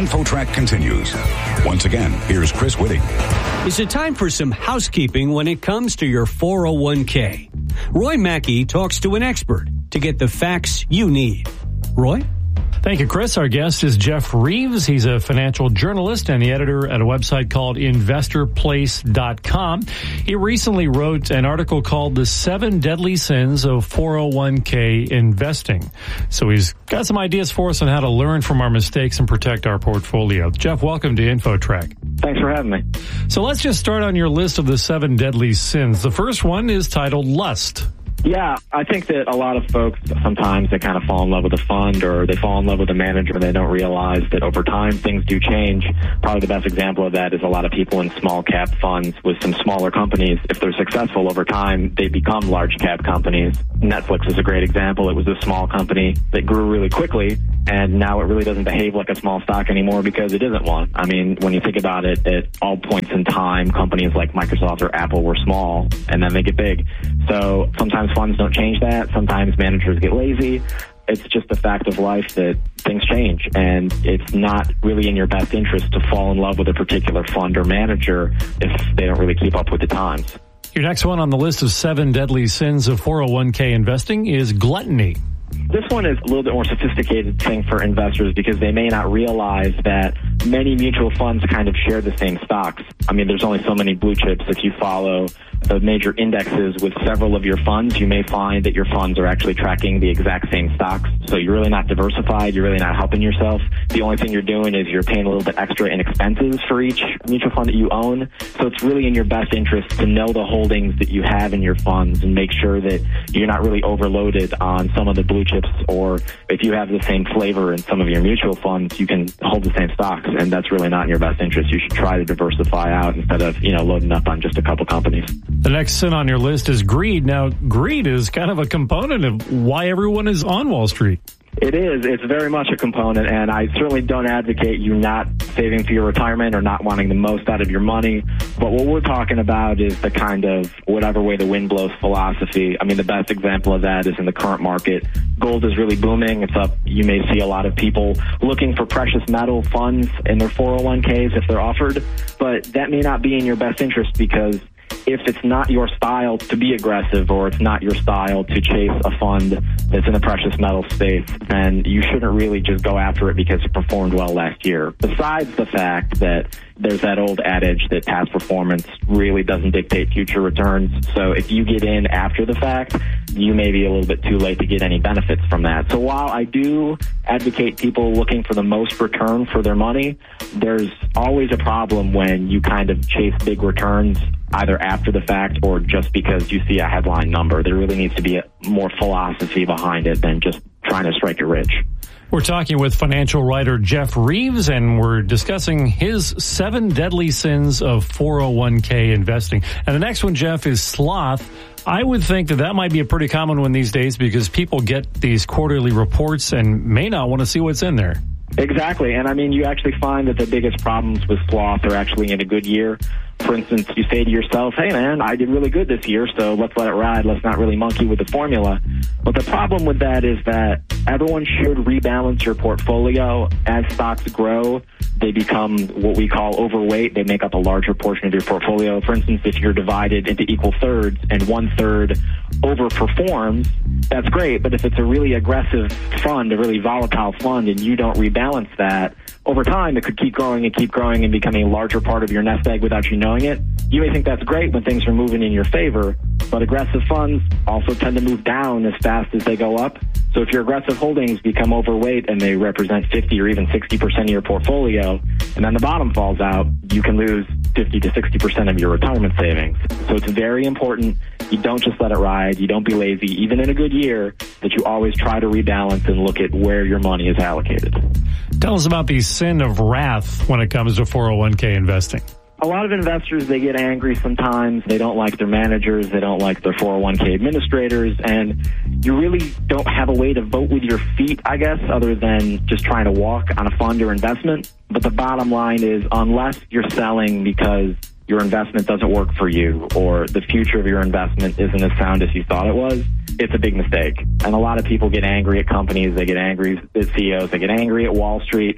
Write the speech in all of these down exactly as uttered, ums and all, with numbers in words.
InfoTrack continues. Once again, here's Chris Whitting. Is it time for some housekeeping when it comes to your four oh one k? Roy Mackey talks to an expert to get the facts you need. Roy? Thank you, Chris. Our guest is Jeff Reeves. He's a financial journalist and the editor at a website called investor place dot com. He recently wrote an article called The Seven Deadly Sins of four oh one k Investing. So he's got some ideas for us on how to learn from our mistakes and protect our portfolio. Jeff, welcome to InfoTrack. Thanks for having me. So let's just start on your list of the seven deadly sins. The first one is titled lust. Yeah, I think that a lot of folks, sometimes they kind of fall in love with a fund or they fall in love with a manager and they don't realize that over time things do change. Probably the best example of that is a lot of people in small cap funds with some smaller companies. If they're successful over time, they become large cap companies. Netflix is a great example. It was a small company that grew really quickly, and now it really doesn't behave like a small stock anymore because it isn't one. I mean, when you think about it, at all points in time, companies like Microsoft or Apple were small, and then they get big. So sometimes funds don't change that. Sometimes managers get lazy. It's just a fact of life that things change, and it's not really in your best interest to fall in love with a particular fund or manager if they don't really keep up with the times. Your next one on the list of seven deadly sins of four oh one k investing is gluttony. This one is a little bit more sophisticated thing for investors because they may not realize that many mutual funds kind of share the same stocks. I mean, there's only so many blue chips. If you follow the major indexes with several of your funds, you may find that your funds are actually tracking the exact same stocks. So you're really not diversified. You're really not helping yourself. The only thing you're doing is you're paying a little bit extra in expenses for each mutual fund that you own. So it's really in your best interest to know the holdings that you have in your funds and make sure that you're not really overloaded on some of the blue chips, or if you have the same flavor in some of your mutual funds, you can hold the same stocks, and that's really not in your best interest. You should try to diversify out instead of, you know, loading up on just a couple companies. The next sin on your list is greed. Now, greed is kind of a component of why everyone is on Wall Street. It is. It's very much a component, and I certainly don't advocate you not saving for your retirement or not wanting the most out of your money. But what we're talking about is the kind of whatever way the wind blows philosophy. I mean, the best example of that is in the current market. Gold is really booming. It's up. You may see a lot of people looking for precious metal funds in their four oh one k's if they're offered, but that may not be in your best interest because if it's not your style to be aggressive or it's not your style to chase a fund that's in the precious metal space, then you shouldn't really just go after it because it performed well last year. Besides the fact that there's that old adage that past performance really doesn't dictate future returns. So if you get in after the fact, you may be a little bit too late to get any benefits from that. So while I do advocate people looking for the most return for their money, there's always a problem when you kind of chase big returns either after the fact or just because you see a headline number. There really needs to be a more philosophy behind it than just trying to strike it rich. We're talking with financial writer Jeff Reeves, and we're discussing his seven deadly sins of four oh one k investing. And the next one, Jeff, is sloth. I would think that that might be a pretty common one these days because people get these quarterly reports and may not want to see what's in there. Exactly. And I mean, you actually find that the biggest problems with sloth are actually in a good year. For instance, you say to yourself, hey, man, I did really good this year, so let's let it ride. Let's not really monkey with the formula. But the problem with that is that everyone should rebalance your portfolio. As stocks grow, they become what we call overweight. They make up a larger portion of your portfolio. For instance, if you're divided into equal thirds and one third overperforms, that's great. But if it's a really aggressive fund, a really volatile fund, and you don't rebalance that, over time, it could keep growing and keep growing and becoming a larger part of your nest egg without you knowing it. You may think that's great when things are moving in your favor, but aggressive funds also tend to move down as fast as they go up. So if your aggressive holdings become overweight and they represent fifty or even sixty percent of your portfolio, and then the bottom falls out, you can lose fifty to sixty percent of your retirement savings. So it's very important you don't just let it ride. You don't be lazy, even in a good year, that you always try to rebalance and look at where your money is allocated. Tell us about the sin of wrath when it comes to four oh one k investing. A lot of investors, they get angry sometimes. They don't like their managers. They don't like their four oh one k administrators. And you really don't have a way to vote with your feet, I guess, other than just trying to walk on a fund or investment. But the bottom line is, unless you're selling because your investment doesn't work for you or the future of your investment isn't as sound as you thought it was, it's a big mistake. And a lot of people get angry at companies. They get angry at C E Os. They get angry at Wall Street.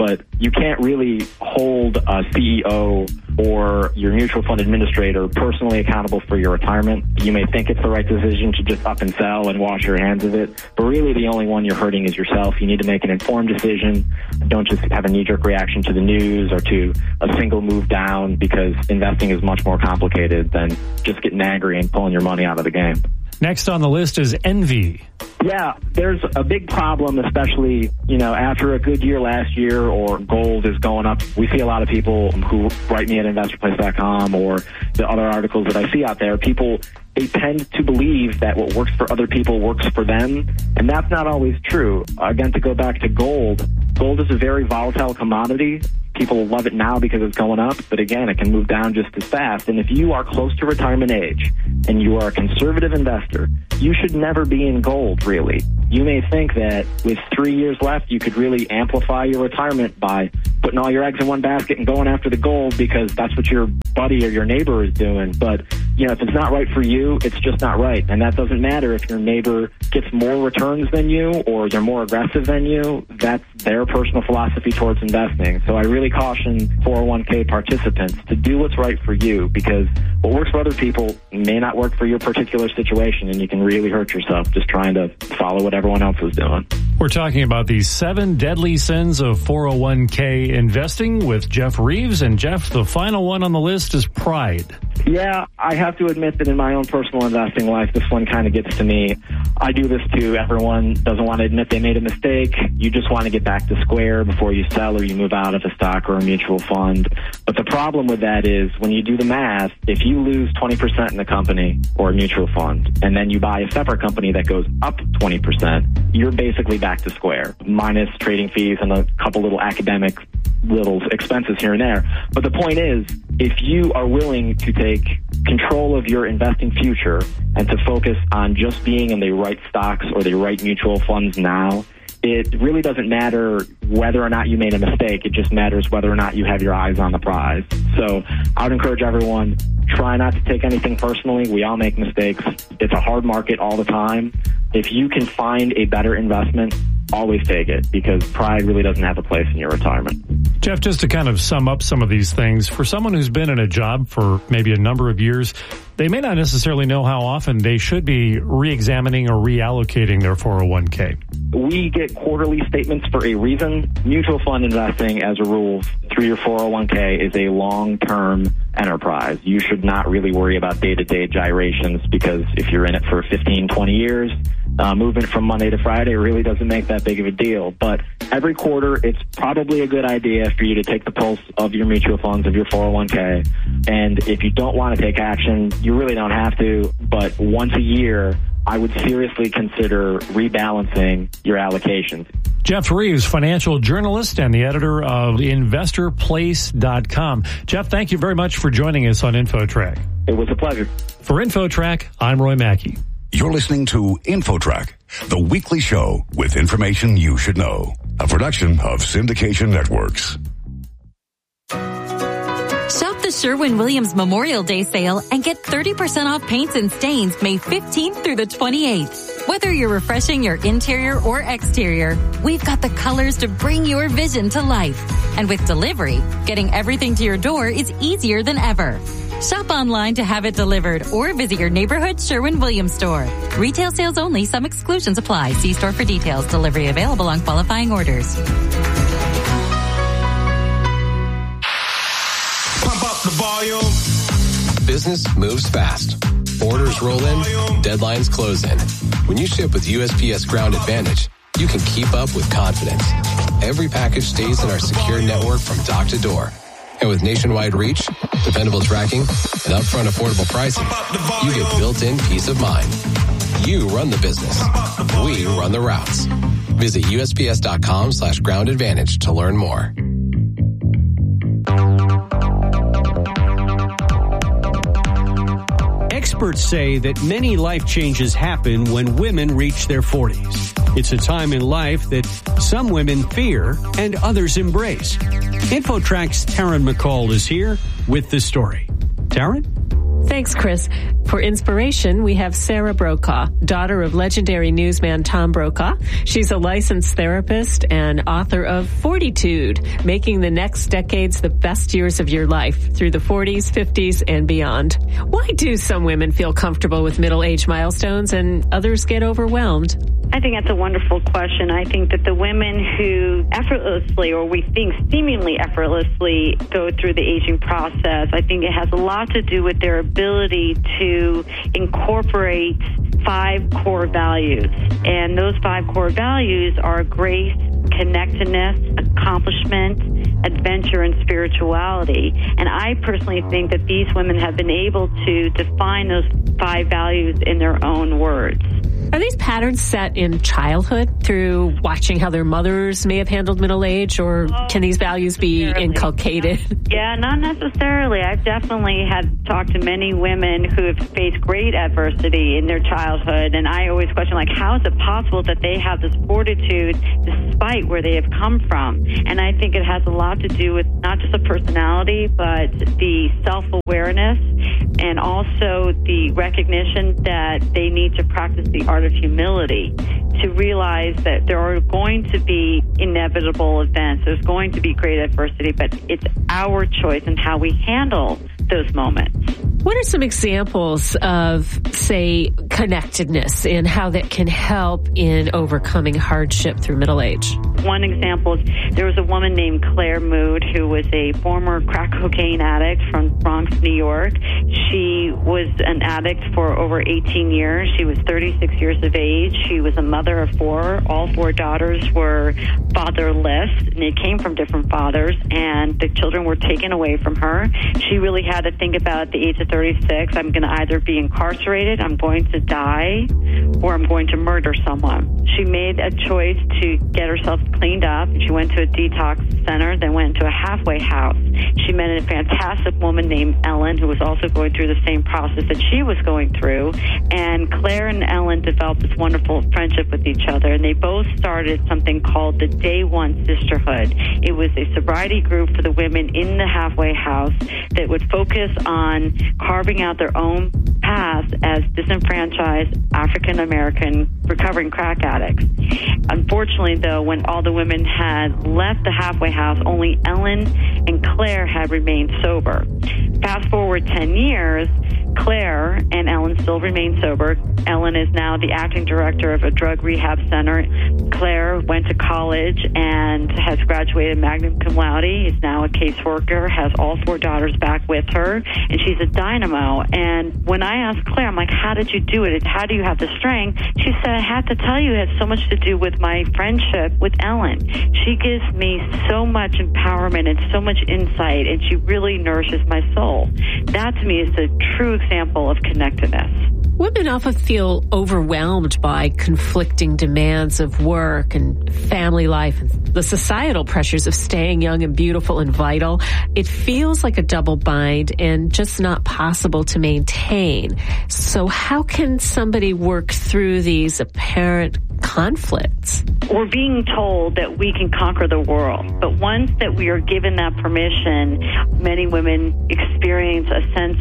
but you can't really hold a C E O or your mutual fund administrator personally accountable for your retirement. You may think it's the right decision to just up and sell and wash your hands of it, but really the only one you're hurting is yourself. You need to make an informed decision. Don't just have a knee-jerk reaction to the news or to a single move down, because investing is much more complicated than just getting angry and pulling your money out of the game. Next on the list is envy. Yeah, there's a big problem, especially, you know, after a good year last year or gold is going up. We see a lot of people who write me at investor place dot com or the other articles that I see out there. People, they tend to believe that what works for other people works for them, and that's not always true. Again, to go back to gold, gold is a very volatile commodity. People love it now because it's going up, but again, it can move down just as fast. And if you are close to retirement age and you are a conservative investor, you should never be in gold, really. You may think that with three years left, you could really amplify your retirement by putting all your eggs in one basket and going after the gold because that's what your buddy or your neighbor is doing. But, you know, if it's not right for you, it's just not right. And that doesn't matter if your neighbor gets more returns than you or they're more aggressive than you. That's their personal philosophy towards investing. So I really caution four oh one k participants to do what's right for you, because what works for other people may not work for your particular situation, and you can really hurt yourself just trying to follow what everyone else is doing. We're talking about the seven deadly sins of four oh one k investing with Jeff Reeves. And Jeff, the final one on the list is pride. Yeah, I have to admit that in my own personal investing life, this one kind of gets to me. I do this too. Everyone doesn't want to admit they made a mistake. You just want to get back to square before you sell or you move out of a stock or a mutual fund. But the problem with that is when you do the math, if you lose twenty percent in the company or a mutual fund, and then you buy a separate company that goes up twenty percent, you're basically back to square, minus trading fees and a couple little academic little expenses here and there. But the point is, if you are willing to take control of your investing future and to focus on just being in the right stocks or the right mutual funds now, it really doesn't matter whether or not you made a mistake. It just matters whether or not you have your eyes on the prize. So I would encourage everyone, try not to take anything personally. We all make mistakes. It's a hard market all the time. If you can find a better investment, always take it, because pride really doesn't have a place in your retirement. Jeff, just to kind of sum up some of these things, for someone who's been in a job for maybe a number of years, they may not necessarily know how often they should be re-examining or reallocating their four oh one k. We get quarterly statements for a reason. Mutual fund investing, as a rule, through your four oh one k is a long-term enterprise. You should not really worry about day-to-day gyrations, because if you're in it for fifteen, twenty years, uh, movement from Monday to Friday really doesn't make that big of a deal. But every quarter, it's probably a good idea for you to take the pulse of your mutual funds, of your four oh one k. And if you don't want to take action, you really don't have to. But once a year, I would seriously consider rebalancing your allocations. Jeff Reeves, financial journalist and the editor of investor place dot com. Jeff, thank you very much for joining us on InfoTrack. It was a pleasure. For InfoTrack, I'm Roy Mackey. You're listening to InfoTrack, the weekly show with information you should know. A production of Syndication Networks. Shop the Sherwin-Williams Memorial Day sale and get thirty percent off paints and stains May fifteenth through the twenty-eighth. Whether you're refreshing your interior or exterior, we've got the colors to bring your vision to life. And with delivery, getting everything to your door is easier than ever. Shop online to have it delivered or visit your neighborhood Sherwin-Williams store. Retail sales only. Some exclusions apply. See store for details. Delivery available on qualifying orders. Pump up the volume. Business moves fast. Orders roll in. Deadlines close in. When you ship with U S P S Ground Advantage, you can keep up with confidence. Every package stays in our secure network from dock to door. And with nationwide reach, dependable tracking, and upfront affordable pricing, you get built-in peace of mind. You run the business. We run the routes. Visit U S P S dot com slash ground advantage to learn more. Experts say that many life changes happen when women reach their forties. It's a time in life that some women fear and others embrace. InfoTrack's Taryn McCall is here with the story. Taryn? Thanks, Chris. For inspiration, we have Sarah Brokaw, daughter of legendary newsman Tom Brokaw. She's a licensed therapist and author of Fortitude, making the next decades the best years of your life through the forties, fifties, and beyond. Why do some women feel comfortable with middle-age milestones and others get overwhelmed? I think that's a wonderful question. I think that the women who effortlessly, or we think seemingly effortlessly, go through the aging process, I think it has a lot to do with their ability to incorporate five core values. And those five core values are grace, connectedness, accomplishment, adventure, and spirituality. And I personally think that these women have been able to define those five values in their own words. Are these patterns set in childhood through watching how their mothers may have handled middle age, or oh, can these values be inculcated? Yeah, not necessarily. I've definitely had talked to many women who have faced great adversity in their childhood, and I always question, like, how is it possible that they have this fortitude despite where they have come from? And I think it has a lot to do with not just the personality, but the self-awareness and also the recognition that they need to practice the art of humility to realize that there are going to be inevitable events. There's going to be great adversity, but it's our choice in how we handle those moments. What are some examples of, say, connectedness and how that can help in overcoming hardship through middle age? One example is there was a woman named Claire Mood who was a former crack cocaine addict from Bronx, New York. She was an addict for over eighteen years. She was thirty-six years of age. She was a mother of four. All four daughters were fatherless, and they came from different fathers, and the children were taken away from her. She really had to think about at the age of thirty-six, I'm going to either be incarcerated, I'm going to die, or I'm going to murder someone. She made a choice to get herself cleaned up. She went to a detox center, then went to a halfway house. She met a fantastic woman named Ellen, who was also going through the same process that she was going through. And Claire and Ellen developed this wonderful friendship with each other, and they both started something called the Day One Sisterhood. It was a sobriety group for the women in the halfway house that would focus on carving out their own path as disenfranchised African-American recovering crack addicts. Unfortunately, though, when all the women had left the halfway house, only Ellen and Claire had remained sober. Fast forward ten years, Claire and Ellen still remain sober. Ellen is now the acting director of a drug rehab center. Claire went to college and has graduated magna cum laude, is now a caseworker, has all four daughters back with her, and she's a dynamo. And when I asked Claire, I'm like, how did you do it? How do you have the strength? She said, I have to tell you, it has so much to do with my friendship with Ellen. She gives me so much empowerment and so much insight, and she really nourishes my soul. That, to me, is the true example of connectedness. Women often feel overwhelmed by conflicting demands of work and family life and the societal pressures of staying young and beautiful and vital. It feels like a double bind and just not possible to maintain. So how can somebody work through these apparent conflicts? We're being told that we can conquer the world, but once that we are given that permission, many women experience a sense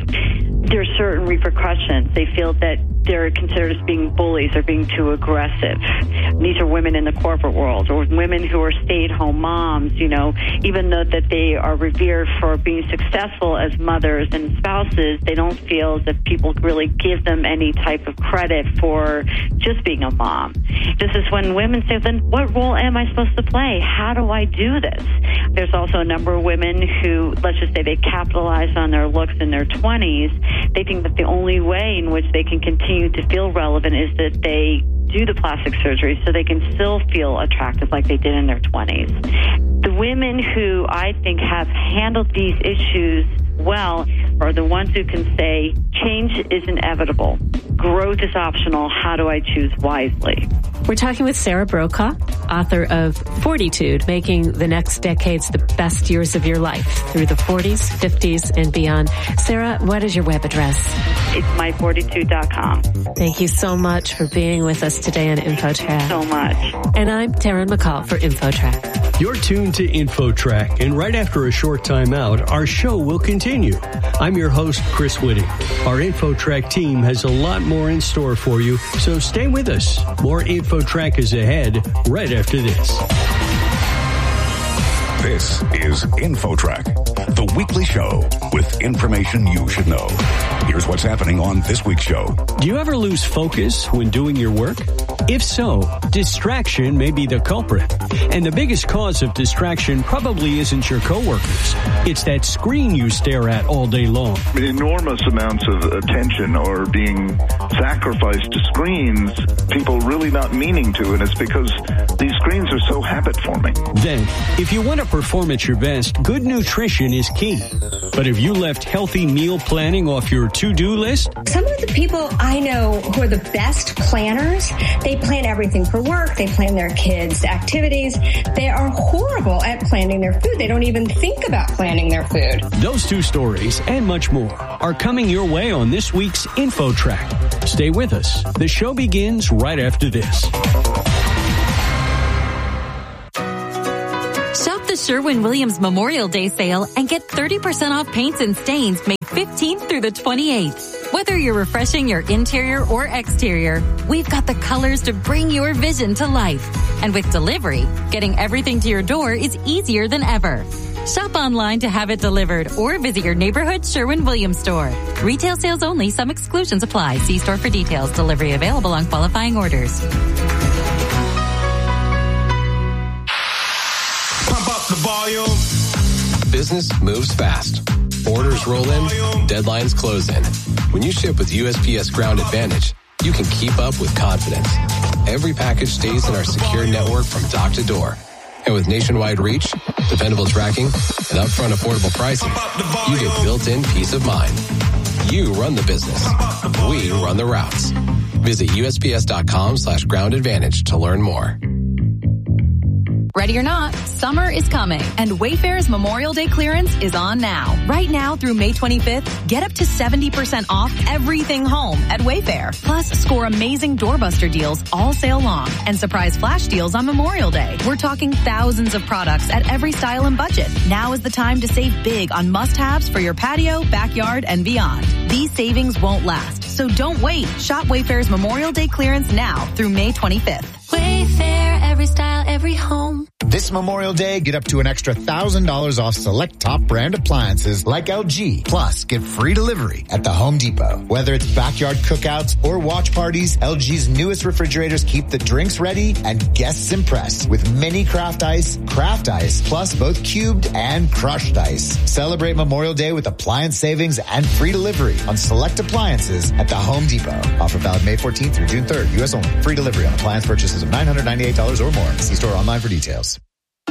of there are certain repercussions. They feel that they're considered as being bullies or being too aggressive. These are women in the corporate world or women who are stay-at-home moms, you know, even though that they are revered for being successful as mothers and spouses, they don't feel that people really give them any type of credit for just being a mom. This is when women say, then what role am I supposed to play? How do I do this? There's also a number of women who, let's just say they capitalize on their looks in their twenties. They think that the only way in which they can continue to feel relevant is that they do the plastic surgery so they can still feel attractive like they did in their twenties. The women who I think have handled these issues well are the ones who can say, change is inevitable. Growth is optional. How do I choose wisely? We're talking with Sarah Brokaw, author of Fortitude, making the next decades the best years of your life through the forties, fifties, and beyond. Sarah, what is your web address? It's my fortitude dot com. Thank you so much for being with us today on InfoTrack. Thank you so much. And I'm Taryn McCall for InfoTrack. You're tuned to InfoTrack, and right after a short time out, our show will continue. I'm your host, Chris Whitting. Our InfoTrack team has a lot more in store for you, so stay with us. More InfoTrack is ahead right after this. This is InfoTrack, the weekly show with information you should know. Here's what's happening on this week's show. Do you ever lose focus when doing your work? If so, distraction may be the culprit. And the biggest cause of distraction probably isn't your coworkers. It's that screen you stare at all day long. Enormous amounts of attention are being sacrificed to screens, people really not meaning to, and it's because these screens are so habit-forming. Then, if you want to perform at your best, good nutrition is key. But have you left healthy meal planning off your to-do list? Some of the people I know who are the best planners, they plan everything for work, they plan their kids' activities. They are horrible at planning their food. They don't even think about planning their food. Those two stories and much more are coming your way on this week's InfoTrack. Stay with us. The show begins right after this. Shop the Sherwin-Williams Memorial Day sale and get thirty percent off paints and stains May fifteenth through the twenty-eighth. Whether you're refreshing your interior or exterior, we've got the colors to bring your vision to life. And with delivery, getting everything to your door is easier than ever. Shop online to have it delivered or visit your neighborhood Sherwin-Williams store. Retail sales only. Some exclusions apply. See store for details. Delivery available on qualifying orders. Pump up the volume. Business moves fast. Orders roll in, deadlines close in. When you ship with U S P S Ground Advantage, you can keep up with confidence. Every package stays in our secure network from dock to door. And with nationwide reach, dependable tracking, and upfront affordable pricing, you get built-in peace of mind. You run the business. We run the routes. Visit U S P S dot com slash ground advantage to learn more. Ready or not, summer is coming, and Wayfair's Memorial Day clearance is on now. Right now through May twenty-fifth, get up to seventy percent off everything home at Wayfair. Plus, score amazing doorbuster deals all sale long and surprise flash deals on Memorial Day. We're talking thousands of products at every style and budget. Now is the time to save big on must-haves for your patio, backyard, and beyond. These savings won't last, so don't wait. Shop Wayfair's Memorial Day clearance now through May twenty-fifth. Wayfair, every style, every home. This Memorial Day, get up to an extra one thousand dollars off select top brand appliances like L G. Plus, get free delivery at the Home Depot. Whether it's backyard cookouts or watch parties, L G's newest refrigerators keep the drinks ready and guests impressed with mini craft ice, craft ice, plus both cubed and crushed ice. Celebrate Memorial Day with appliance savings and free delivery on select appliances at the Home Depot. Offer valid May fourteenth through June third. U S only. Free delivery on appliance purchases of nine hundred ninety-eight dollars or more. See store online for details.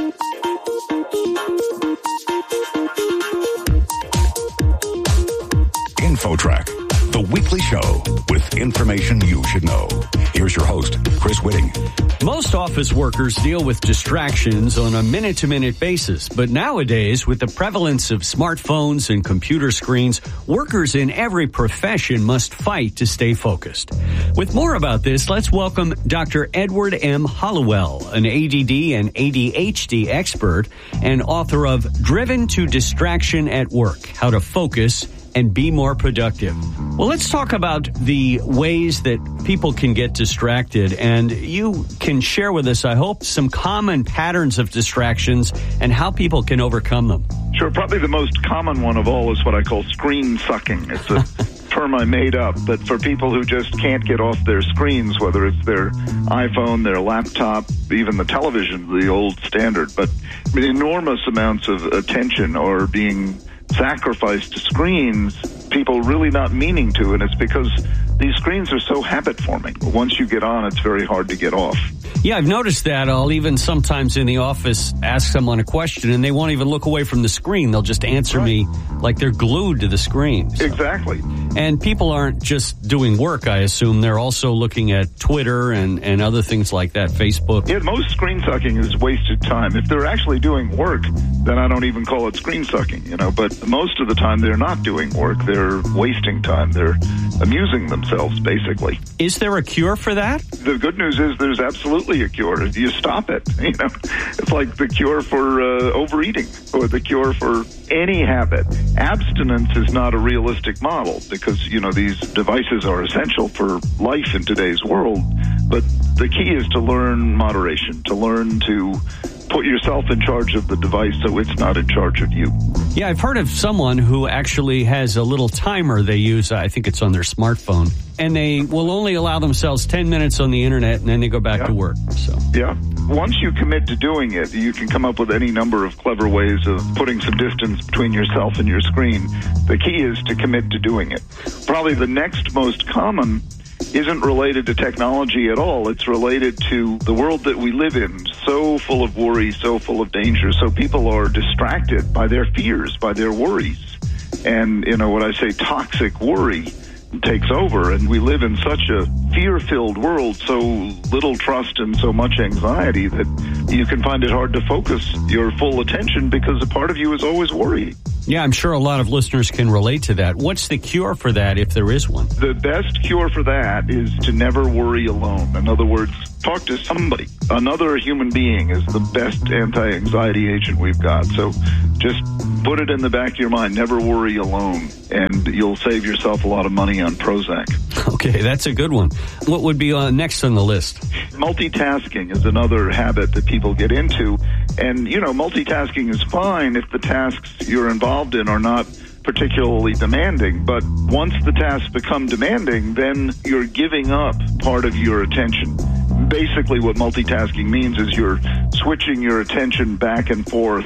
InfoTrack, the weekly show with information you should know. Here's your host, Chris Whitting. Most office workers deal with distractions on a minute-to-minute basis, but nowadays, with the prevalence of smartphones and computer screens, workers in every profession must fight to stay focused. With more about this, let's welcome Doctor Edward M. Hallowell, an A D D and A D H D expert and author of Driven to Distraction at Work, How to Focus and Be More Productive. Well, let's talk about the ways that people can get distracted, and you can share with us, I hope, some common patterns of distractions and how people can overcome them. Sure. Probably the most common one of all is what I call screen sucking. It's a term I made up, but for people who just can't get off their screens, whether it's their iPhone, their laptop, even the television, the old standard, but enormous amounts of attention are being sacrificed to screens, people really not meaning to, and it's because these screens are so habit-forming. Once you get on, it's very hard to get off. Yeah, I've noticed that. I'll even sometimes in the office ask someone a question, and they won't even look away from the screen. They'll just answer right. me like they're glued to the screen. So. Exactly. And people aren't just doing work, I assume. They're also looking at Twitter and, and other things like that, Facebook. Yeah, most screen sucking is wasted time. If they're actually doing work, then I don't even call it screen sucking, you know. But most of the time they're not doing work. They're wasting time. They're amusing themselves, basically. Is there a cure for that? The good news is there's absolutely a cure. You stop it. You know, it's like the cure for uh, overeating or the cure for any habit. Abstinence is not a realistic model because, you know, these devices are essential for life in today's world. But the key is to learn moderation, to learn to put yourself in charge of the device so it's not in charge of you. Yeah, I've heard of someone who actually has a little timer they use. I think it's on their smartphone. And they will only allow themselves ten minutes on the internet and then they go back yeah. to work. So yeah. Once you commit to doing it, you can come up with any number of clever ways of putting some distance between yourself and your screen. The key is to commit to doing it. Probably the next most common isn't related to technology at all. It's related to the world that we live in, so full of worry, so full of danger. So people are distracted by their fears, by their worries. And, you know, what I say, toxic worry takes over, and we live in such a fear-filled world, so little trust and so much anxiety that you can find it hard to focus your full attention because a part of you is always worried. Yeah, I'm sure a lot of listeners can relate to that. What's the cure for that, if there is one? The best cure for that is to never worry alone. In other words, talk to somebody. Another human being is the best anti-anxiety agent we've got. So just put it in the back of your mind. Never worry alone, and you'll save yourself a lot of money on Prozac. Okay, that's a good one. What would be uh, next on the list? Multitasking is another habit that people get into. And, you know, multitasking is fine if the tasks you're involved in are not particularly demanding. But once the tasks become demanding, then you're giving up part of your attention. Basically, what multitasking means is you're switching your attention back and forth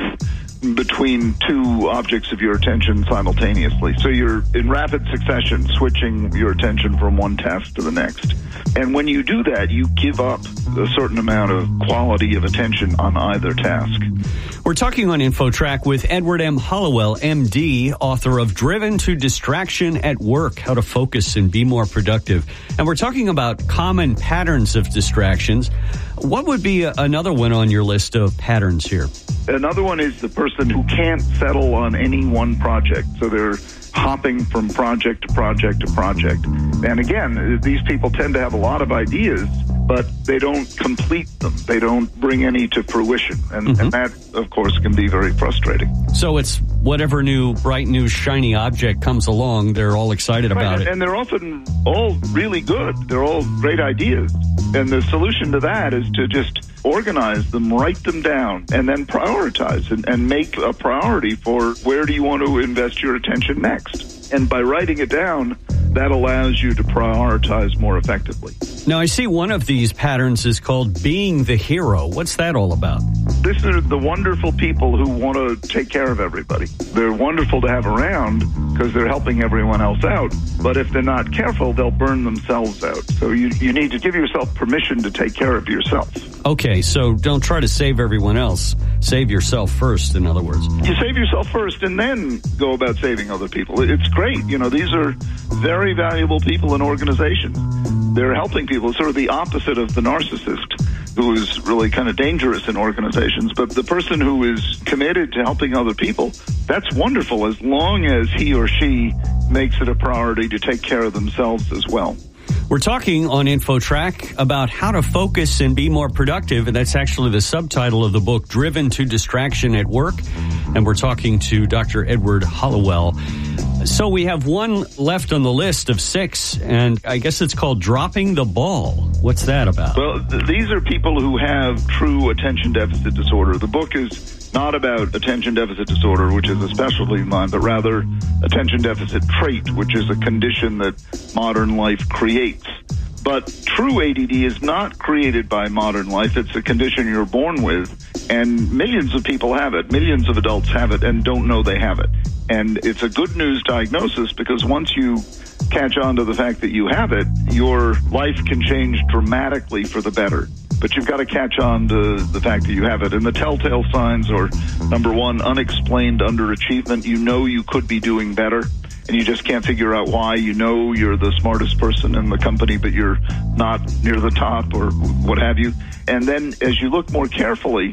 between two objects of your attention simultaneously. So you're in rapid succession switching your attention from one task to the next. And when you do that, you give up a certain amount of quality of attention on either task. We're talking on InfoTrack with Edward M. Hallowell, M D, author of Driven to Distraction at Work, How to Focus and Be More Productive. And we're talking about common patterns of distractions. What would be a, another one on your list of patterns here? Another one is the person who can't settle on any one project. So they're hopping from project to project to project. And again, these people tend to have a lot of ideas, but they don't complete them. They don't bring any to fruition. And, mm-hmm. and that, of course, can be very frustrating. So it's whatever new, bright, new, shiny object comes along, they're all excited right, about and, it. And they're often all really good. They're all great ideas. And the solution to that is to just organize them, write them down, and then prioritize and, and make a priority for where do you want to invest your attention next. And by writing it down, that allows you to prioritize more effectively. Now, I see one of these patterns is called being the hero. What's that all about? These are the wonderful people who want to take care of everybody. They're wonderful to have around because they're helping everyone else out. But if they're not careful, they'll burn themselves out. So you, you need to give yourself permission to take care of yourself. Okay, so don't try to save everyone else. Save yourself first, in other words. You save yourself first and then go about saving other people. It's great. You know, these are very valuable people in organizations. They're helping people. It's sort of the opposite of the narcissist, who is really kind of dangerous in organizations. But the person who is committed to helping other people, that's wonderful as long as he or she makes it a priority to take care of themselves as well. We're talking on InfoTrack about how to focus and be more productive, and that's actually the subtitle of the book, Driven to Distraction at Work. And we're talking to Doctor Edward Hallowell. So we have one left on the list of six, and I guess it's called dropping the ball. What's that about? Well, th- these are people who have true attention deficit disorder. The book is not about attention deficit disorder, which is a specialty of mine, but rather attention deficit trait, which is a condition that modern life creates. But true A D D is not created by modern life. It's a condition you're born with, and millions of people have it. Millions of adults have it and don't know they have it. And it's a good news diagnosis because once you catch on to the fact that you have it, your life can change dramatically for the better. But you've got to catch on to the fact that you have it. And the telltale signs are, number one, unexplained underachievement. You know you could be doing better, and you just can't figure out why. You know you're the smartest person in the company, but you're not near the top or what have you. And then as you look more carefully,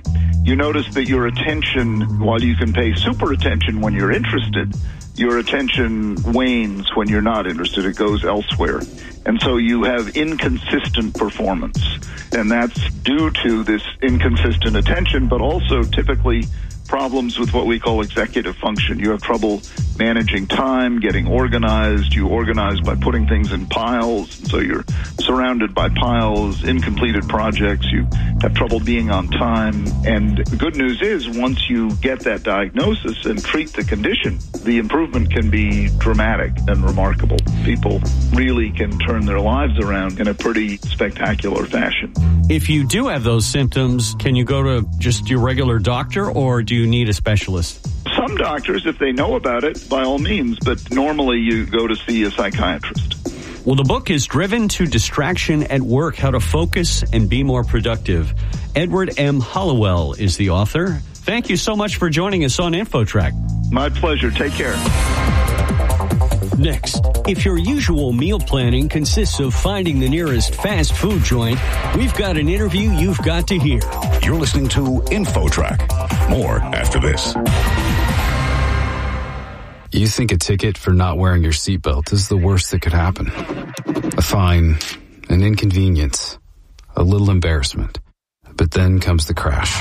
you notice that your attention, while you can pay super attention when you're interested, your attention wanes when you're not interested. It goes elsewhere. And so you have inconsistent performance. And that's due to this inconsistent attention, but also typically problems with what we call executive function. You have trouble managing time, getting organized. You organize by putting things in piles. So you're surrounded by piles, incompleted projects. You have trouble being on time. And the good news is once you get that diagnosis and treat the condition, the improvement can be dramatic and remarkable. People really can turn their lives around in a pretty spectacular fashion. If you do have those symptoms, can you go to just your regular doctor, or do you need a specialist? Some doctors, if they know about it, by all means, but normally you go to see a psychiatrist. Well, the book is Driven to Distraction at Work, How to Focus and Be More Productive. Edward M. Hallowell is the author. Thank you so much for joining us on InfoTrack. My pleasure. Take care. Next, if your usual meal planning consists of finding the nearest fast food joint, we've got an interview you've got to hear. You're listening to InfoTrack. More after this. You think a ticket for not wearing your seatbelt is the worst that could happen. A fine, an inconvenience, a little embarrassment. But then comes the crash.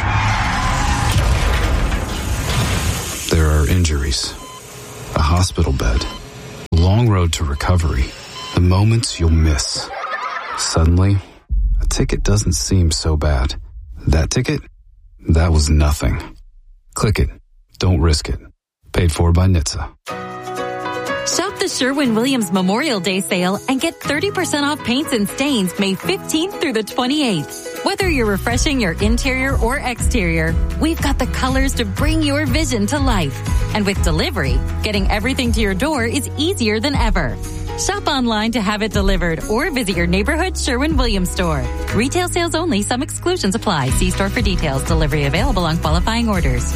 There are injuries, a hospital bed, a long road to recovery, the moments you'll miss. Suddenly, a ticket doesn't seem so bad. That ticket? That was nothing. Click it. Don't risk it. Paid for by N H T S A. Shop the Sherwin-Williams Memorial Day sale and get thirty percent off paints and stains May fifteenth through the twenty-eighth. Whether you're refreshing your interior or exterior, we've got the colors to bring your vision to life. And with delivery, getting everything to your door is easier than ever. Shop online to have it delivered or visit your neighborhood Sherwin-Williams store. Retail sales only. Some exclusions apply. See store for details. Delivery available on qualifying orders.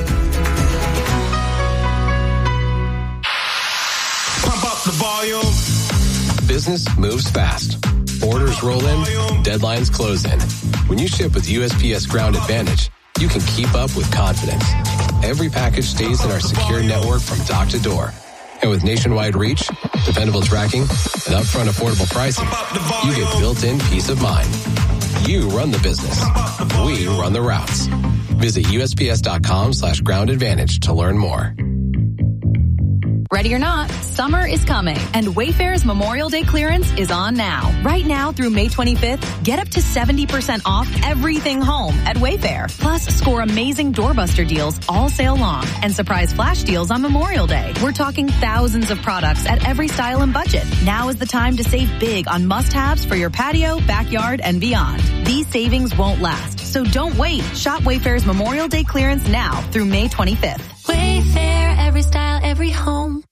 The volume. Business moves fast. Orders roll in, deadlines close in. When you ship with U S P S Ground Advantage, you can keep up with confidence. Every package stays in our secure network from dock to door. And with nationwide reach, dependable tracking, and upfront affordable pricing, you get built-in peace of mind. You run the business. We run the routes. Visit USPS.com slash ground advantage to learn more. Ready or not, summer is coming, and Wayfair's Memorial Day clearance is on now. Right now through May twenty-fifth, get up to seventy percent off everything home at Wayfair. Plus, score amazing doorbuster deals all sale long and surprise flash deals on Memorial Day. We're talking thousands of products at every style and budget. Now is the time to save big on must-haves for your patio, backyard, and beyond. These savings won't last, so don't wait. Shop Wayfair's Memorial Day clearance now through May twenty-fifth. Wayfair, every style, every home.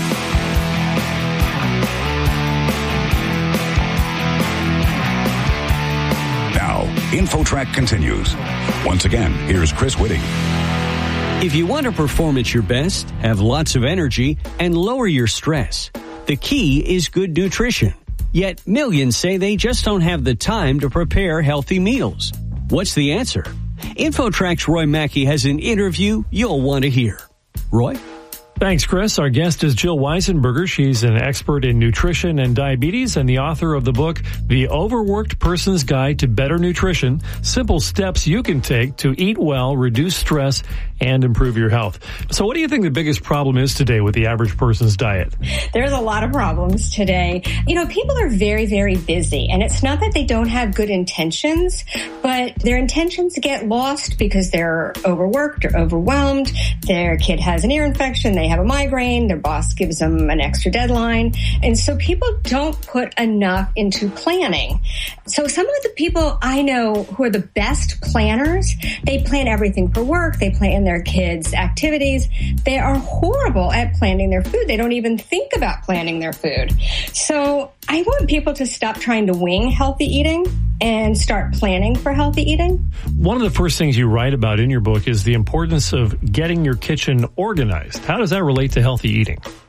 Now, InfoTrack continues. Once again, here's Chris Whitting. If you want to perform at your best, have lots of energy, and lower your stress, the key is good nutrition. Yet millions say they just don't have the time to prepare healthy meals. What's the answer? InfoTrack's Roy Mackey has an interview you'll want to hear. Roy? Thanks, Chris. Our guest is Jill Weisenberger. She's an expert in nutrition and diabetes and the author of the book, The Overworked Person's Guide to Better Nutrition, Simple Steps You Can Take to Eat Well, Reduce Stress, and Improve Your Health. So what do you think the biggest problem is today with the average person's diet? There's a lot of problems today. You know, people are very, very busy, and it's not that they don't have good intentions, but their intentions get lost because they're overworked or overwhelmed. Their kid has an ear infection. They have a migraine. Their boss gives them an extra deadline. And so people don't put enough into planning. So some of the people I know who are the best planners, they plan everything for work. They plan their kids' activities. They are horrible at planning their food. They don't even think about planning their food. So I want people to stop trying to wing healthy eating and start planning for healthy eating. One of the first things you write about in your book is the importance of getting your kitchen organized. How does that relate to healthy eating?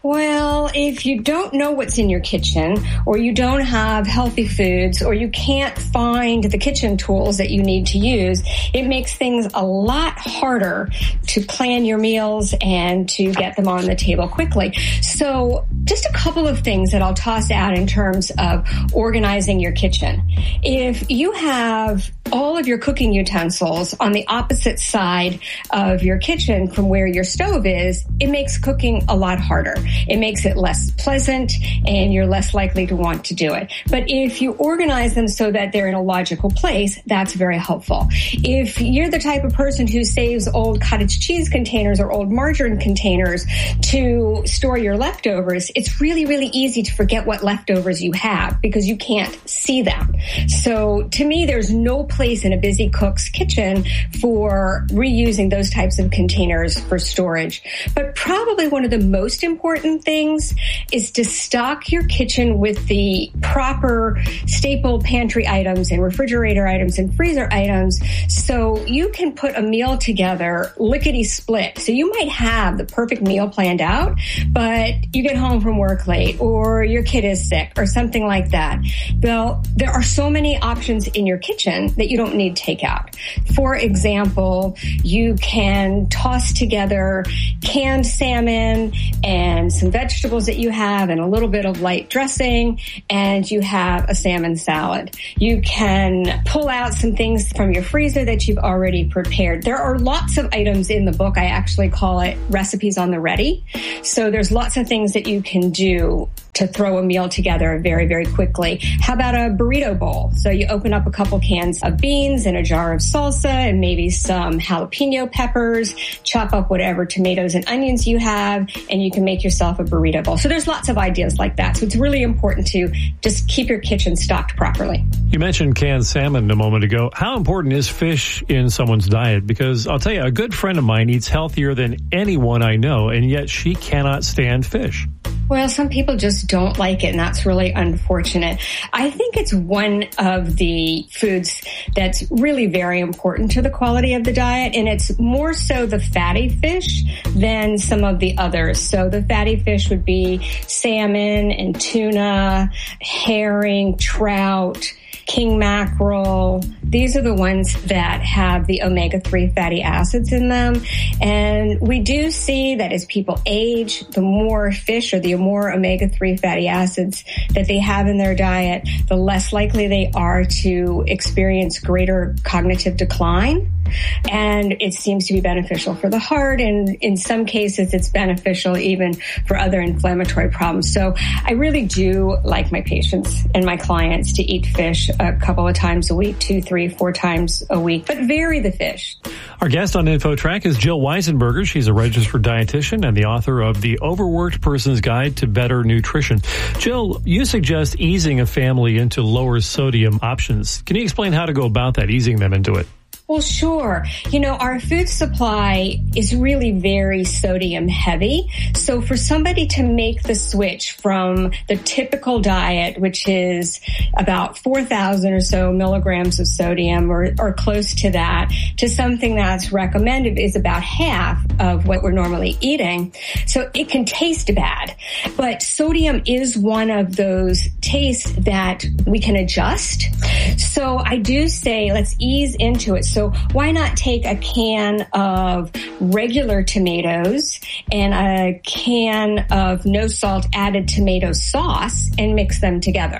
Well, if you don't know what's in your kitchen, or you don't have healthy foods, or you can't find the kitchen tools that you need to use, it makes things a lot harder to plan your meals and to get them on the table quickly. So just a couple of things that I'll toss out in terms of organizing your kitchen. If you have all of your cooking utensils on the opposite side of your kitchen from where your stove is, it makes cooking a lot harder. It makes it less pleasant, and you're less likely to want to do it. But if you organize them so that they're in a logical place, that's very helpful. If you're the type of person who saves old cottage cheese containers or old margarine containers to store your leftovers, it's really, really easy to forget what leftovers you have because you can't see them. So to me, there's no place in a busy cook's kitchen for reusing those types of containers for storage. But probably one of the most important things is to stock your kitchen with the proper staple pantry items and refrigerator items and freezer items so you can put a meal together lickety-split. So you might have the perfect meal planned out, but you get home from work late or your kid is sick or something like that. Well, there are so many options in your kitchen that you don't need takeout. For example, you can toss together canned salmon and some vegetables that you have and a little bit of light dressing, and you have a salmon salad. You can pull out some things from your freezer that you've already prepared. There are lots of items in the book. I actually call it recipes on the ready. So there's lots of things that you can do to throw a meal together very, very quickly. How about a burrito bowl? So you open up a couple cans of beans and a jar of salsa and maybe some jalapeno peppers, chop up whatever tomatoes and onions you have, and you can make yourself a burrito bowl. So there's lots of ideas like that. So it's really important to just keep your kitchen stocked properly. You mentioned canned salmon a moment ago. How important is fish in someone's diet? Because I'll tell you, a good friend of mine eats healthier than anyone I know, and yet she cannot stand fish. Well, some people just don't like it, and that's really unfortunate. I think it's one of the foods that's really very important to the quality of the diet, and it's more so the fatty fish than some of the others. So the fatty fish would be salmon and tuna, herring, trout, king mackerel. These are the ones that have the omega three fatty acids in them. And we do see that as people age, the more fish or the more omega three fatty acids that they have in their diet, the less likely they are to experience greater cognitive decline. And it seems to be beneficial for the heart. And in some cases, it's beneficial even for other inflammatory problems. So I really do like my patients and my clients to eat fish a couple of times a week, two, three, four times a week, but vary the fish. Our guest on InfoTrack is Jill Weisenberger. She's a registered dietitian and the author of The Overworked Person's Guide to Better Nutrition. Jill, you suggest easing a family into lower sodium options. Can you explain how to go about that, easing them into it? Well, sure. You know, our food supply is really very sodium heavy. So for somebody to make the switch from the typical diet, which is about four thousand or so milligrams of sodium or, or close to that, to something that's recommended is about half of what we're normally eating. So it can taste bad. But sodium is one of those tastes that we can adjust. So I do say let's ease into it. So why not take a can of regular tomatoes and a can of no salt added tomato sauce and mix them together?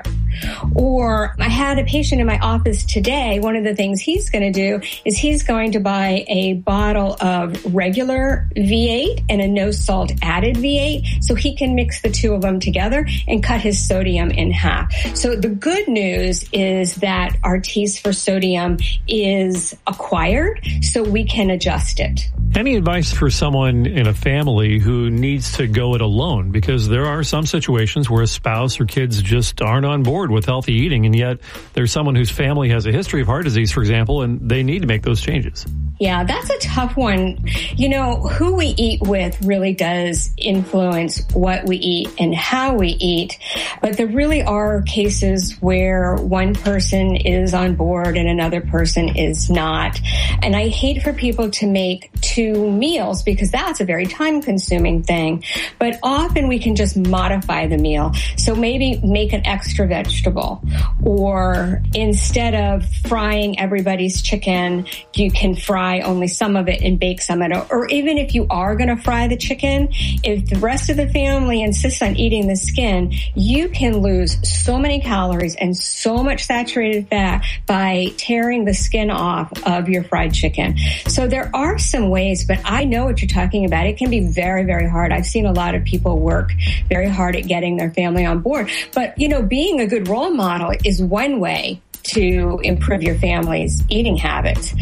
Or I had a patient in my office today. One of the things he's going to do is he's going to buy a bottle of regular V eight and a no salt added V eight so he can mix the two of them together and cut his sodium in half. So the good news is that our taste for sodium is acquired, so we can adjust it. Any advice for someone in a family who needs to go it alone? Because there are some situations where a spouse or kids just aren't on board with healthy eating, and yet there's someone whose family has a history of heart disease, for example, and they need to make those changes. Yeah, that's a tough one. You know, who we eat with really does influence what we eat and how we eat. But there really are cases where one person is on board and another person is not. And I hate for people to make two meals because that's a very time-consuming thing. But often we can just modify the meal. So maybe make an extra vegetable, or instead of frying everybody's chicken, you can fry only some of it and bake some of it. Or even if you are going to fry the chicken, if the rest of the family insists on eating the skin, you can lose so many calories and so much saturated fat by tearing the skin off of your fried chicken. So there are some ways, but I know what you're talking about. It can be very, very hard. I've seen a lot of people work very hard at getting their family on board. But, you know, being a good role model is one way to improve your family's eating habits.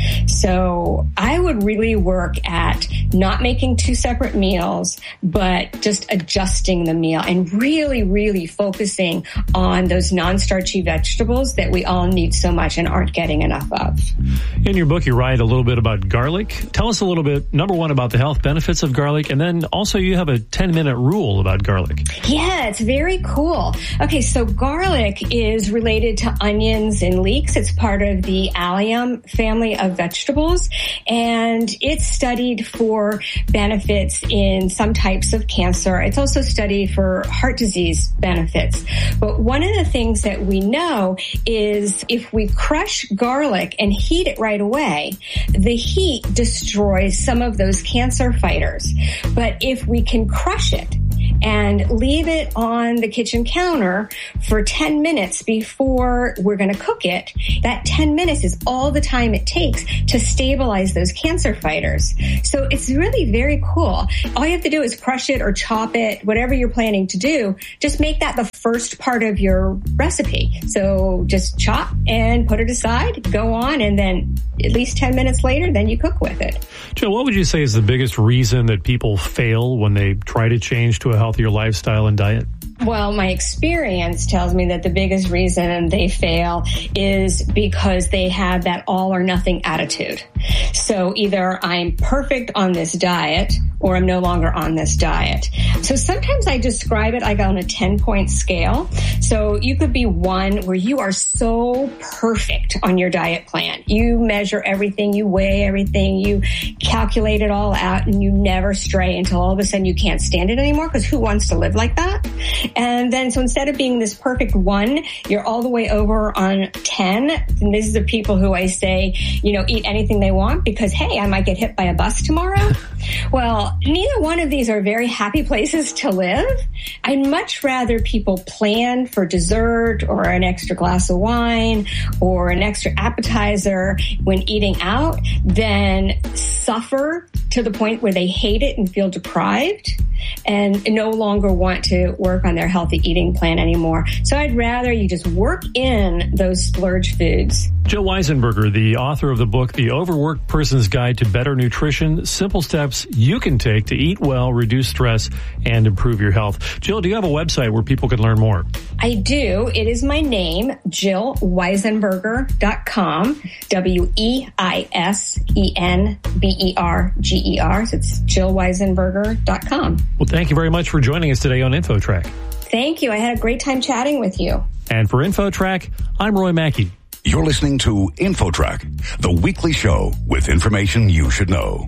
So I would really work at not making two separate meals, but just adjusting the meal and really, really focusing on those non-starchy vegetables that we all need so much and aren't getting enough of. In your book, you write a little bit about garlic. Tell us a little bit, number one, about the health benefits of garlic, and then also you have a ten-minute rule about garlic. Yeah, it's very cool. Okay, so garlic is related to onions and leeks. It's part of the allium family of vegetables, and it's studied for benefits in some types of cancer. It's also studied for heart disease benefits. But one of the things that we know is if we crush garlic and heat it right away, the heat destroys some of those cancer fighters. But if we can crush it and leave it on the kitchen counter for ten minutes before we're going to cook it, that ten minutes is all the time it takes to stabilize those cancer fighters. So it's really very cool. All you have to do is crush it or chop it, whatever you're planning to do. Just make that the first part of your recipe. So just chop and put it aside, go on, and then at least ten minutes later, then you cook with it. Jill, what would you say is the biggest reason that people fail when they try to change to a healthier lifestyle and diet? Well, my experience tells me that the biggest reason they fail is because they have that all or nothing attitude. So either I'm perfect on this diet or I'm no longer on this diet. So sometimes I describe it like on a ten-point scale. So you could be one where you are so perfect on your diet plan. You measure everything, you weigh everything, you calculate it all out, and you never stray until all of a sudden you can't stand it anymore, because who wants to live like that? And then, so instead of being this perfect one, you're all the way over on ten. And this is the people who I say, you know, eat anything they want because, hey, I might get hit by a bus tomorrow. Well, neither one of these are very happy places to live. I'd much rather people plan for dessert or an extra glass of wine or an extra appetizer when eating out than suffer to the point where they hate it and feel deprived and no longer want to work on their healthy eating plan anymore. So I'd rather you just work in those splurge foods. Jill Weisenberger, the author of the book, The Overworked Person's Guide to Better Nutrition, Simple Steps You Can Take to Eat Well, Reduce Stress, and Improve Your Health. Jill, do you have a website where people can learn more? I do. It is my name, jill weisenberger dot com, W E I S E N B E R G E R. So it's jill weisenberger dot com. Well, thank you very much for joining us today on InfoTrack. Thank you. I had a great time chatting with you. And for InfoTrack, I'm Roy Mackey. You're listening to InfoTrack, the weekly show with information you should know.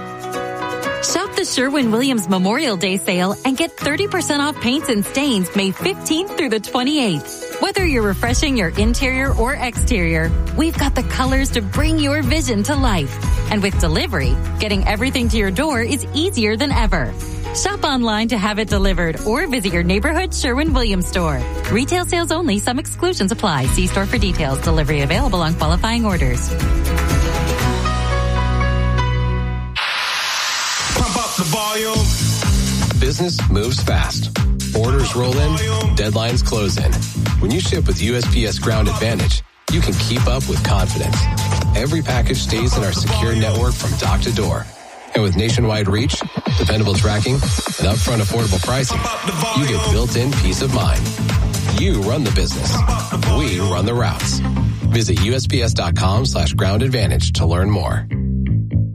Shop the Sherwin-Williams Memorial Day sale and get thirty percent off paints and stains May fifteenth through the twenty-eighth. Whether you're refreshing your interior or exterior, we've got the colors to bring your vision to life. And with delivery, getting everything to your door is easier than ever. Shop online to have it delivered or visit your neighborhood Sherwin-Williams store. Retail sales only. Some exclusions apply. See store for details. Delivery available on qualifying orders. Pump up the volume. Business moves fast. Orders roll in. Deadlines close in. When you ship with U S P S Ground Advantage, you can keep up with confidence. Every package stays in our secure network from dock to door. And with nationwide reach, dependable tracking, and upfront affordable pricing, you get built-in peace of mind. You run the business. We run the routes. Visit U S P S dot com slash ground advantage to learn more.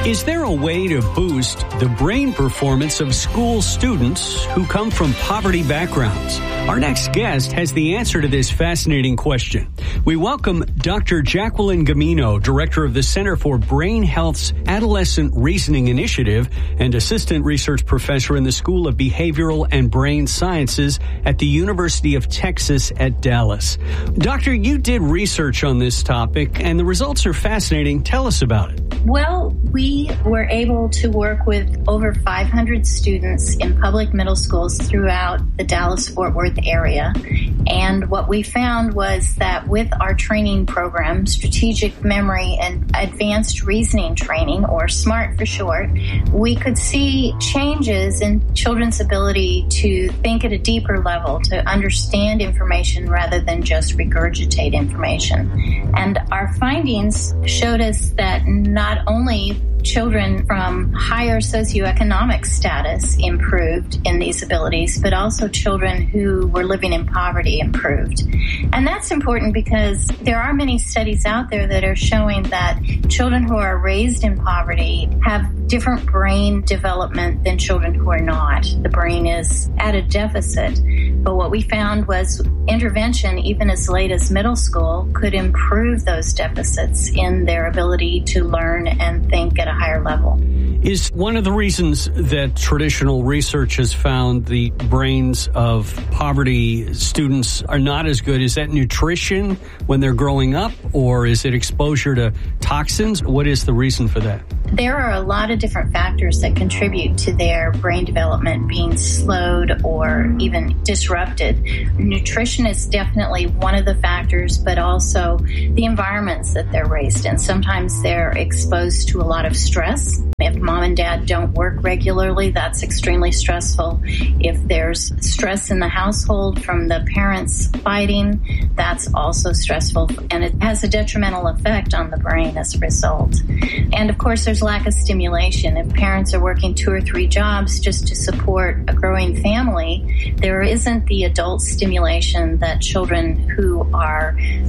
Is there a way to boost the brain performance of school students who come from poverty backgrounds? Our next guest has the answer to this fascinating question. We welcome Doctor Jacqueline Gamino, Director of the Center for Brain Health's Adolescent Reasoning Initiative and Assistant Research Professor in the School of Behavioral and Brain Sciences at the University of Texas at Dallas. Doctor, you did research on this topic, and the results are fascinating. Tell us about it. Well, we were able to work with over five hundred students in public middle schools throughout the Dallas-Fort Worth area. And what we found was that with our training program, Strategic Memory and Advanced Reasoning Training, or SMART for short, we could see changes in children's ability to think at a deeper level, to understand information rather than just regurgitate information. And our findings showed us that not only children from higher socioeconomic status improved in these abilities, but also children who were living in poverty improved. And that's important because there are many studies out there that are showing that children who are raised in poverty have different brain development than children who are not. The brain is at a deficit. But what we found was intervention, even as late as middle school, could improve those deficits in their ability to learn and think at a higher level. Is one of the reasons that traditional research has found the brains of poverty students are not as good, is that nutrition when they're growing up, or is it exposure to toxins? What is the reason for that? There are a lot of different factors that contribute to their brain development being slowed or even disrupted. Nutrition is definitely one of the factors, but also the environments that they're raised in. Sometimes they're exposed to a lot of stress. If mom and dad don't work regularly, that's extremely stressful. If there's stress in the household from the parents fighting, that's also stressful, and it has a detrimental effect on the brain as a result. And of course, there's lack of stimulation. If parents are working two or three jobs just to support a growing family, there isn't the adult stimulation that children who are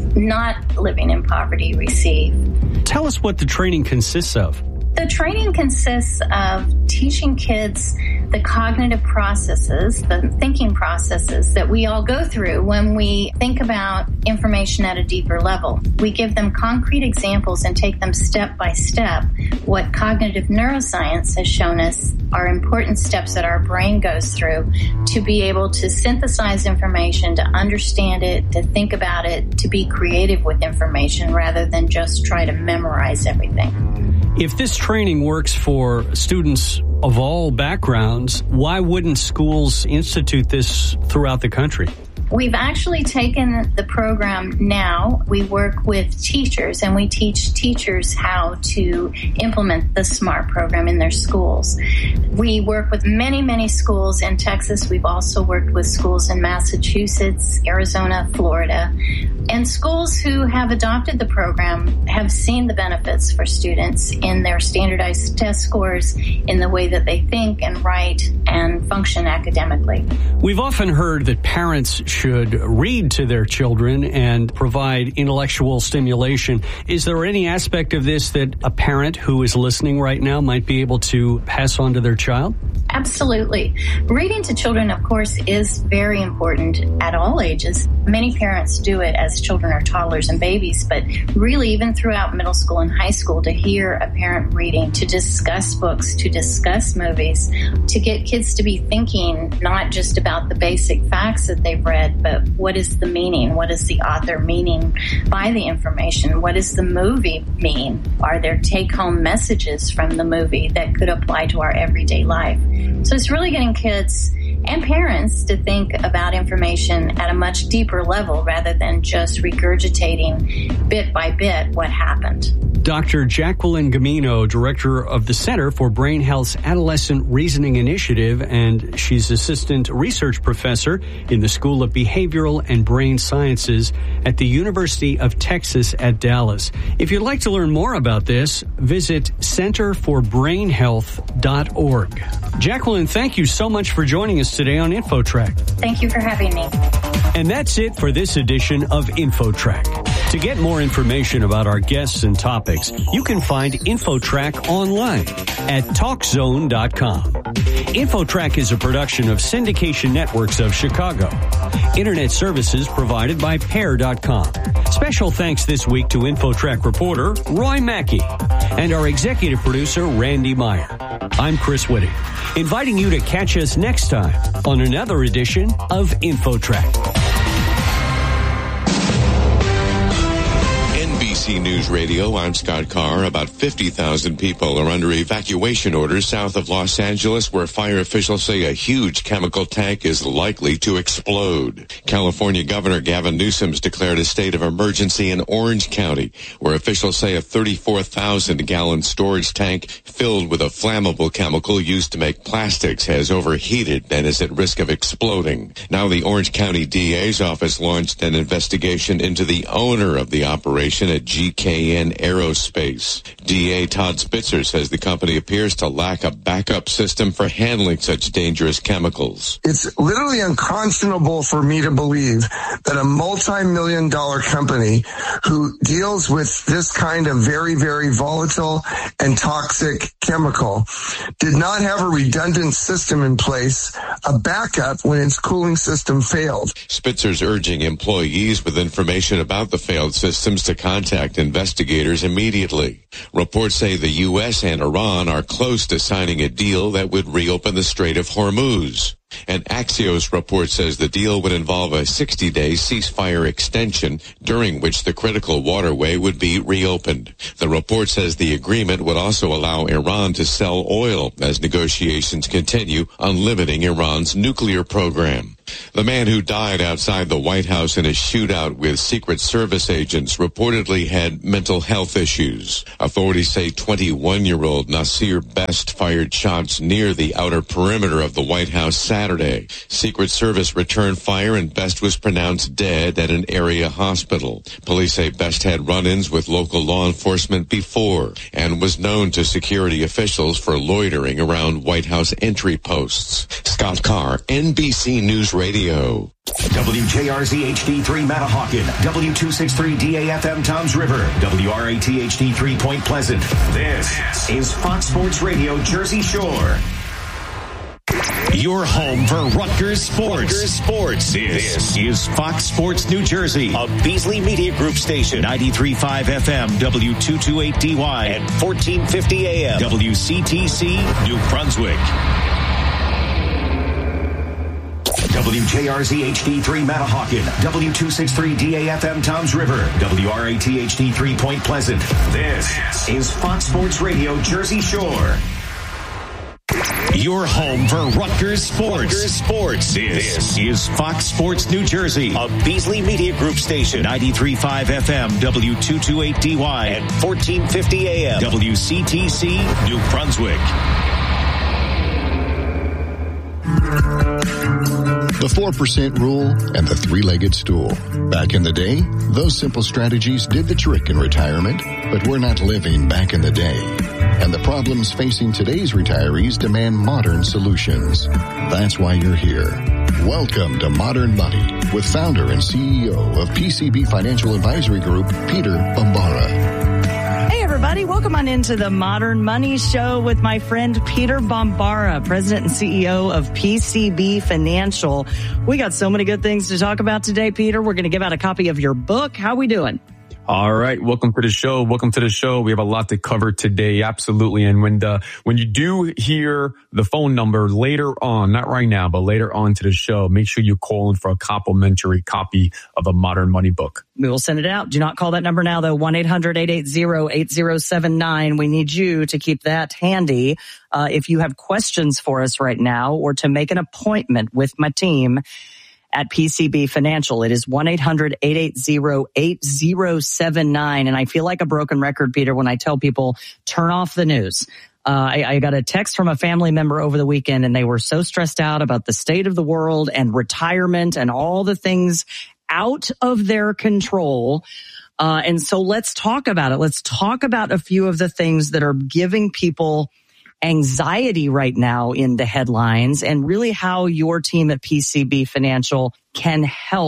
not living in poverty receive. Tell us what the training consists of. The training consists of teaching kids the cognitive processes, the thinking processes that we all go through when we think about information at a deeper level. We give them concrete examples and take them step by step. What cognitive neuroscience has shown us are important steps that our brain goes through to be able to synthesize information, to understand it, to think about it, to be creative with information rather than just try to memorize everything. If this training works for students of all backgrounds, why wouldn't schools institute this throughout the country? We've actually taken the program now. We work with teachers, and we teach teachers how to implement the SMART program in their schools. We work with many, many schools in Texas. We've also worked with schools in Massachusetts, Arizona, Florida. And schools who have adopted the program have seen the benefits for students in their standardized test scores, in the way that they think and write and function academically. We've often heard that parents should read to their children and provide intellectual stimulation. Is there any aspect of this that a parent who is listening right now might be able to pass on to their child? Absolutely. Reading to children, of course, is very important at all ages. Many parents do it as children are toddlers and babies, but really even throughout middle school and high school, to hear a parent reading, to discuss books, to discuss movies, to get kids to be thinking not just about the basic facts that they've read, but what is the meaning? What is the author meaning by the information? What does the movie mean? Are there take-home messages from the movie that could apply to our everyday life? So it's really getting kids and parents to think about information at a much deeper level rather than just regurgitating bit by bit what happened. Doctor Jacqueline Gamino, Director of the Center for Brain Health's Adolescent Reasoning Initiative, and she's Assistant Research Professor in the School of Behavioral and Brain Sciences at the University of Texas at Dallas. If you'd like to learn more about this, visit center for brain health dot org. Jacqueline, thank you so much for joining us today on InfoTrack. Thank you for having me. And that's it for this edition of InfoTrack. To To get more information about our guests and topics, you can find InfoTrack online at talk zone dot com. InfoTrack is a production of Syndication Networks of Chicago. Internet services provided by pair dot com. Special thanks this week to InfoTrack reporter Roy Mackey and our executive producer Randy Meyer. I'm Chris Whitty, inviting you to catch us next time on another edition of InfoTrack. N B C News Radio, I'm Scott Carr. About fifty thousand people are under evacuation orders south of Los Angeles, where fire officials say a huge chemical tank is likely to explode. California Governor Gavin Newsom's declared a state of emergency in Orange County, where officials say a thirty-four thousand gallon storage tank filled with a flammable chemical used to make plastics has overheated and is at risk of exploding. Now the Orange County D A's office launched an investigation into the owner of the operation at G K N Aerospace. D A Todd Spitzer says the company appears to lack a backup system for handling such dangerous chemicals. It's literally unconscionable for me to believe that a multi-million dollar company who deals with this kind of very, very volatile and toxic chemical did not have a redundant system in place, a backup when its cooling system failed. Spitzer's urging employees with information about the failed systems to contact investigators immediately. Reports say the U S and Iran are close to signing a deal that would reopen the Strait of Hormuz. An Axios report says the deal would involve a sixty-day ceasefire extension during which the critical waterway would be reopened. The report says the agreement would also allow Iran to sell oil as negotiations continue on limiting Iran's nuclear program. The man who died outside the White House in a shootout with Secret Service agents reportedly had mental health issues. Authorities say twenty-one-year-old Nasir Best fired shots near the outer perimeter of the White House Saturday. Secret Service returned fire and Best was pronounced dead at an area hospital. Police say Best had run-ins with local law enforcement before and was known to security officials for loitering around White House entry posts. Scott Carr, N B C News Radio. W J R Z H D three Matahawkin, W two sixty-three D A F M Toms River, W R A T H D three Point Pleasant. This is Fox Sports Radio Jersey Shore. Your home for Rutgers Sports. Rutgers Sports. This, this is Fox Sports New Jersey, a Beasley Media Group station, ninety-three point five F M, W two twenty-eight D Y, and fourteen fifty A M, W C T C, New Brunswick. W J R Z H D three Matahawkin, W two sixty-three D A F M Toms River, W R A T H D three Point Pleasant. This is Fox Sports Radio Jersey Shore. Your home for Rutgers Sports. Rutgers Sports. This, this is Fox Sports New Jersey, a Beasley Media Group station, ninety-three point five F M, W two twenty-eight D Y, and fourteen fifty A M, W C T C, New Brunswick. The four percent rule and the three-legged stool. Back in the day, those simple strategies did the trick in retirement, but we're not living back in the day. And the problems facing today's retirees demand modern solutions. That's why you're here. Welcome to Modern Money with founder and C E O of P C B Financial Advisory Group, Peter Bombara. Hey, everybody. Welcome on into the Modern Money Show with my friend Peter Bombara, President and C E O of P C B Financial. We got so many good things to talk about today, Peter. We're going to give out a copy of your book. How we doing? All right. Welcome to the show. Welcome to the show. We have a lot to cover today. Absolutely. And when the, when you do hear the phone number later on, not right now, but later on to the show, make sure you call in for a complimentary copy of a Modern Money book. We will send it out. Do not call that number now, though. one eight hundred eight eight zero eight zero seven nine. We need you to keep that handy. Uh, if you have questions for us right now or to make an appointment with my team at P C B Financial, it is one eight hundred eight eight zero eight zero seven nine. And I feel like a broken record, Peter, when I tell people, turn off the news. Uh, I, I got a text from a family member over the weekend, and they were so stressed out about the state of the world and retirement and all the things out of their control. Uh, and so let's talk about it. Let's talk about a few of the things that are giving people anxiety right now in the headlines, and really how your team at P C B Financial can help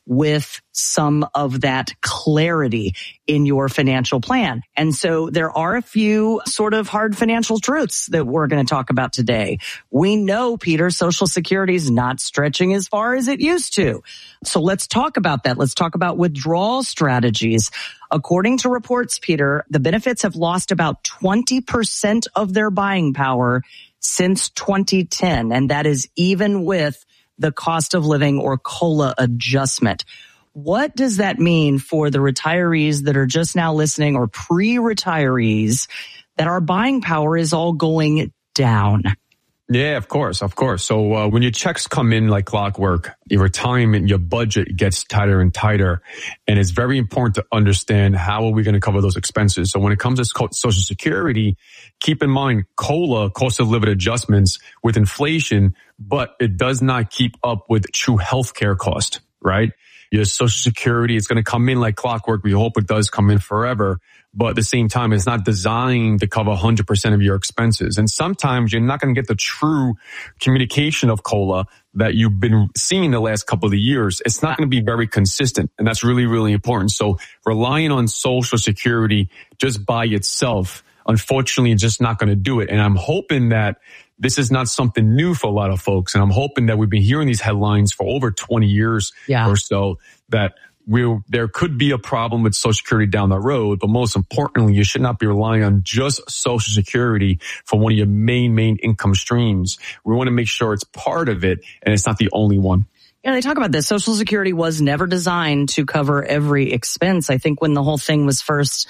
with some of that clarity in your financial plan. And so there are a few sort of hard financial truths that we're going to talk about today. We know, Peter, Social Security is not stretching as far as it used to. So let's talk about that. Let's talk about withdrawal strategies. According to reports, Peter, the benefits have lost about twenty percent of their buying power since twenty ten. And that is even with the cost of living or COLA adjustment. What does that mean for the retirees that are just now listening or pre-retirees that our buying power is all going down? Yeah, of course, of course. So uh, when your checks come in like clockwork, your retirement, your budget gets tighter and tighter. And it's very important to understand how are we going to cover those expenses. So when it comes to Social Security, keep in mind COLA, cost of living adjustments with inflation, but it does not keep up with true healthcare cost, right? Your Social Security is going to come in like clockwork. We hope it does come in forever. But at the same time, it's not designed to cover one hundred percent of your expenses. And sometimes you're not going to get the true communication of COLA that you've been seeing the last couple of years. It's not going to be very consistent. And that's really, really important. So relying on Social Security just by itself, unfortunately, just not going to do it. And I'm hoping that this is not something new for a lot of folks. And I'm hoping that we've been hearing these headlines for over twenty years yeah. or so that We'll, there could be a problem with Social Security down the road, but most importantly, you should not be relying on just Social Security for one of your main, main income streams. We want to make sure it's part of it and it's not the only one. Yeah, they talk about this. Social Security was never designed to cover every expense. I think when the whole thing was first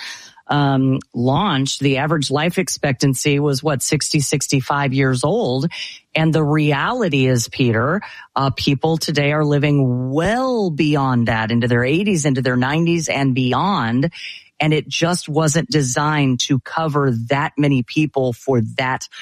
um launched, the average life expectancy was what, sixty, sixty-five years old. And the reality is, Peter, uh people today are living well beyond that, into their eighties, into their nineties and beyond. And it just wasn't designed to cover that many people for that